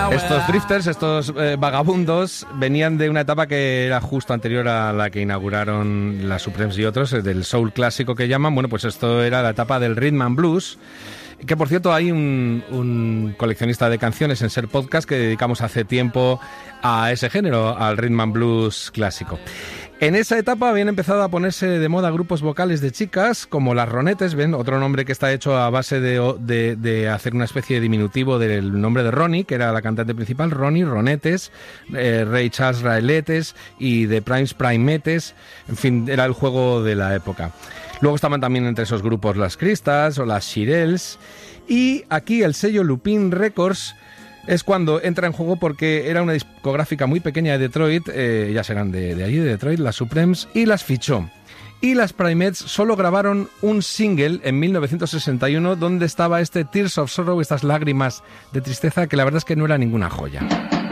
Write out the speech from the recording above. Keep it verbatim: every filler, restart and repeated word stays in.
Estos drifters, estos eh, vagabundos, venían de una etapa que era justo anterior a la que inauguraron las Supremes y otros, del soul clásico que llaman. Bueno, pues esto era la etapa del rhythm and blues, que por cierto hay un, un coleccionista de canciones en Ser Podcast que dedicamos hace tiempo a ese género, al rhythm and blues clásico. En esa etapa habían empezado a ponerse de moda grupos vocales de chicas como las Ronettes, ven, otro nombre que está hecho a base de, de, de hacer una especie de diminutivo del nombre de Ronnie, que era la cantante principal, Ronnie, Ronettes, eh, Ray Charles Raelettes y The Primes Primettes, en fin, era el juego de la época. Luego estaban también entre esos grupos las Crystals o las Shirelles, y aquí el sello Lupin Records es cuando entra en juego porque era una discográfica muy pequeña de Detroit, eh, ya serán de, de allí, de Detroit, las Supremes, y las fichó. Y las Primettes solo grabaron un single en mil novecientos sesenta y uno donde estaba este Tears of Sorrow, estas lágrimas de tristeza, que la verdad es que no era ninguna joya.